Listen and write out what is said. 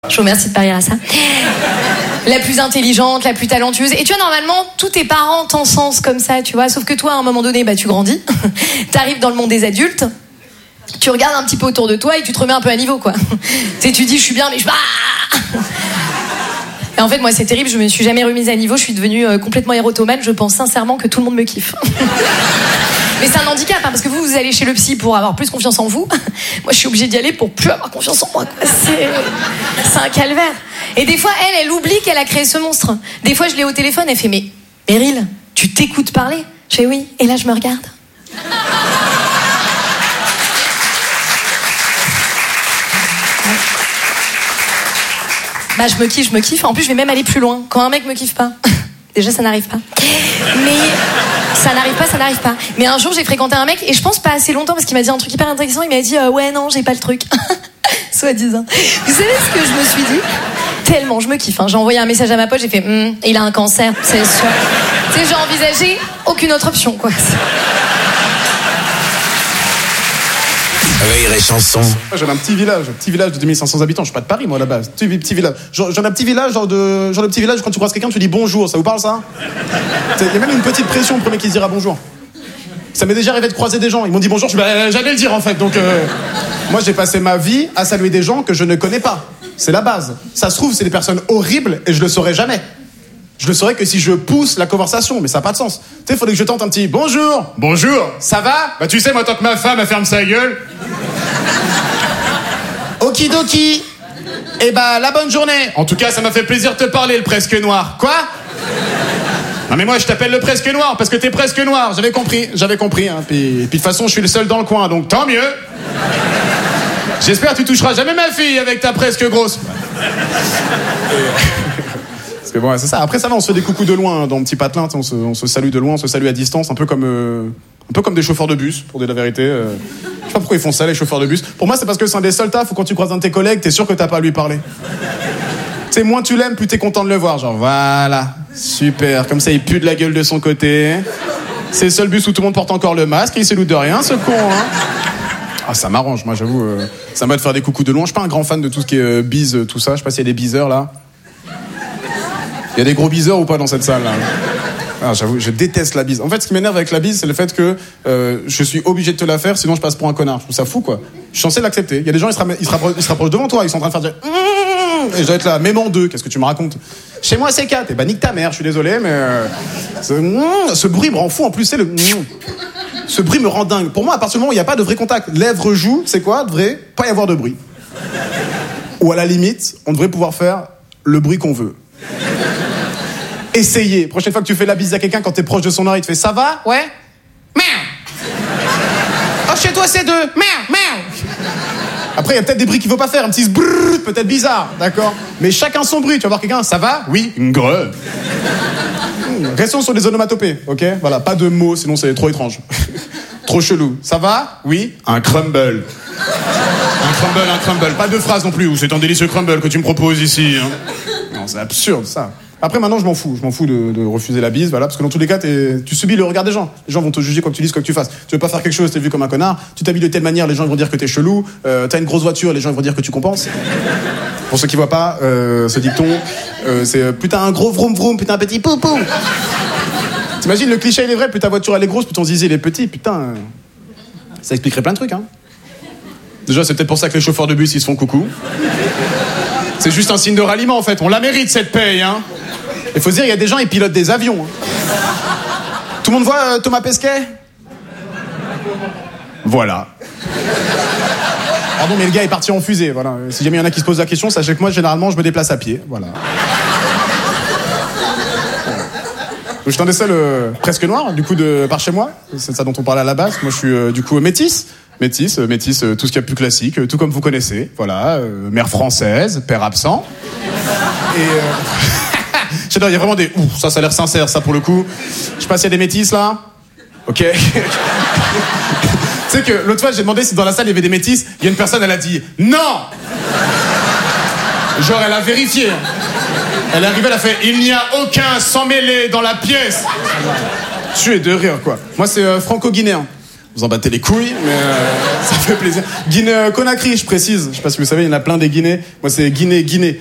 Je vous remercie de parier à ça. La plus intelligente, la plus talentueuse. Et tu vois, normalement, tous tes parents t'encensent comme ça, tu vois. Sauf que toi, à un moment donné, tu grandis. T'arrives dans le monde des adultes. Tu regardes un petit peu autour de toi et tu te remets un peu à niveau, quoi. Tu dis, je suis bien, mais je... Et en fait, moi, c'est terrible. Je me suis jamais remise à niveau. Je suis devenue complètement érotomane. Je pense sincèrement que tout le monde me kiffe. Mais c'est un handicap, hein, parce que vous allez chez le psy pour avoir plus confiance en vous. Moi, je suis obligée d'y aller pour plus avoir confiance en moi, quoi. C'est un calvaire. Et des fois, elle oublie qu'elle a créé ce monstre. Des fois, je l'ai au téléphone, elle fait, mais Meryl, tu t'écoutes parler? Je fais oui, et là, je me regarde. Je me kiffe. En plus, je vais même aller plus loin. Quand un mec me kiffe pas. Déjà, ça n'arrive pas. Mais ça n'arrive pas. Mais un jour, j'ai fréquenté un mec, et je pense pas assez longtemps, parce qu'il m'a dit un truc hyper intéressant. Il m'a dit, ouais, non, j'ai pas le truc. Soi-disant. Vous savez ce que je me suis dit? Tellement, je me kiffe. J'ai envoyé un message à ma pote, j'ai fait, il a un cancer, c'est sûr. Tu sais, j'ai envisagé aucune autre option, quoi. Rire et chanson. J'ai un petit village de 2500 habitants. Je suis pas de Paris, moi, à la base. Petit village. Genre un petit village, genre le petit village, quand tu croises quelqu'un, tu dis bonjour. Ça vous parle, ça? Il y a même une petite pression, le premier qui se dira bonjour. Ça m'est déjà arrivé de croiser des gens. Ils m'ont dit bonjour, j'allais le dire, en fait. Donc, moi, j'ai passé ma vie à saluer des gens que je ne connais pas. C'est la base. Ça se trouve, c'est des personnes horribles et je le saurai jamais. Je le saurais que si je pousse la conversation, mais ça n'a pas de sens. Tu sais, il faudrait que je tente un petit bonjour. Bonjour, ça va? Tu sais, moi, tant que ma femme, elle ferme sa gueule. Okidoki. La bonne journée. En tout cas, ça m'a fait plaisir de te parler, le presque noir. Quoi? Non, mais moi, je t'appelle le presque noir parce que t'es presque noir. J'avais compris. Hein. Puis de toute façon, je suis le seul dans le coin, donc tant mieux. J'espère que tu toucheras jamais ma fille avec ta presque grosse. Parce que bon, c'est ça. Après, ça va, on se fait des coucous de loin, hein, dans le petit patelin. On se salue de loin, on se salue à distance, un peu comme des chauffeurs de bus, pour dire la vérité. Je sais pas pourquoi ils font ça, les chauffeurs de bus. Pour moi, c'est parce que c'est un des seuls tafs où quand tu croises un de tes collègues, t'es sûr que t'as pas à lui parler. Tu sais, moins tu l'aimes, plus t'es content de le voir. Genre, voilà, super. Comme ça, il pue de la gueule de son côté. C'est le seul bus où tout le monde porte encore le masque et il se loue de rien, ce con, hein. Ah, ça m'arrange, moi, j'avoue. Ça m'a de faire des coucous de loin. Je suis pas un grand fan de tout ce qui est bise, tout ça. Je sais pas s'il y a des biseurs, là. Il y a des gros biseurs ou pas dans cette salle, là? Ah, j'avoue, je déteste la bise. En fait, ce qui m'énerve avec la bise, c'est le fait que je suis obligé de te la faire, sinon je passe pour un connard. Je trouve ça fou, quoi. Je suis censé l'accepter. Il y a des gens, ils se rapprochent devant toi, ils sont en train de faire dire... Et je dois être là, même en deux, qu'est-ce que tu me racontes? Chez moi, c'est 4. Nique ta mère, je suis désolé, mais... ce bruit me rend fou, en plus, c'est le... Ce bruit me rend dingue. Pour moi, à partir du moment où il n'y a pas de vrai contact, lèvres, joues, c'est quoi? Devrait pas y avoir de bruit. Ou à la limite, on devrait pouvoir faire le bruit qu'on veut. Essayez. Prochaine fois que tu fais la bise à quelqu'un, quand t'es proche de son oreille, il te fait ça va? Ouais? Merde. Oh, chez toi, c'est 2. Merde. Après, il y a peut-être des bruits qu'il faut pas faire. Un petit brrr, peut-être bizarre, d'accord? Mais chacun son bruit. Tu vas voir quelqu'un, ça va? Oui. Greu. Restons sur les onomatopées, ok? Voilà, pas de mots, sinon c'est trop étrange. Trop chelou. Ça va? Oui. Un crumble. Un crumble. Pas de phrase non plus. Ou c'est un délicieux crumble que tu me proposes ici. Hein. Non, c'est absurde, ça. Après, maintenant, je m'en fous. Je m'en fous de refuser la bise, voilà, parce que dans tous les cas, tu subis le regard des gens. Les gens vont te juger quoi que tu dises, quoi que tu fasses. Tu veux pas faire quelque chose, t'es vu comme un connard. Tu t'habilles de telle manière, les gens vont dire que t'es chelou. T'as une grosse voiture, les gens vont dire que tu compenses. Pour ceux qui voient pas, ce dicton, c'est plus t'as un gros vroom vroom, plus t'as un petit poupou. T'imagines, le cliché, il est vrai, plus ta voiture elle est grosse, plus ton zizi il est petit, putain. Ça expliquerait plein de trucs, hein. Déjà, c'est peut-être pour ça que les chauffeurs de bus, ils se font coucou. C'est juste un signe de ralliement, en fait. On la mérite, cette paye, hein. Il faut se dire, il y a des gens, ils pilotent des avions. Hein. Tout le monde voit Thomas Pesquet? Voilà. Pardon, mais le gars est parti en fusée, voilà. Si jamais il y en a qui se posent la question, sachez que moi, généralement, je me déplace à pied, voilà. Je suis un des seuls presque noirs, du coup, par chez moi. C'est ça dont on parlait à la base. Moi, je suis, du coup, métisse, tout ce qu'il y a de plus classique, tout comme vous connaissez. Voilà, mère française, père absent. Et... il y a vraiment des... ça a l'air sincère, ça, pour le coup. Je sais pas s'il y a des métisses, là. Ok. Tu sais que l'autre fois, j'ai demandé si dans la salle, il y avait des métisses. Il y a une personne, elle a dit « Non !» Genre, elle a vérifié. Elle est arrivée, elle a fait « Il n'y a aucun sans mêlé dans la pièce !» Tu es de rire, quoi. Moi, c'est franco-guinéen. Vous en battez les couilles, mais ça fait plaisir. Guinée-Conakry, je précise. Je sais pas si vous savez, il y en a plein des Guinées. Moi, c'est Guinée.